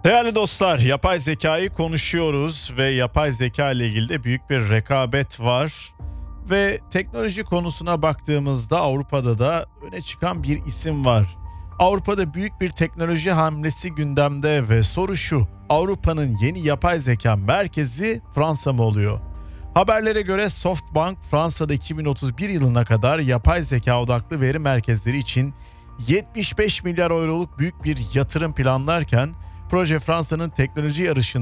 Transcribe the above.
Değerli dostlar, yapay zekayı konuşuyoruz ve yapay zeka ile ilgili de büyük bir rekabet var. Ve teknoloji konusuna baktığımızda Avrupa'da da öne çıkan bir isim var. Avrupa'da büyük bir teknoloji hamlesi gündemde ve soru şu: Avrupa'nın yeni yapay zeka merkezi Fransa mı oluyor? Haberlere göre SoftBank Fransa'da 2031 yılına kadar yapay zeka odaklı veri merkezleri için 75 milyar euroluk büyük bir yatırım planlarken proje Fransa'nın teknoloji yarışında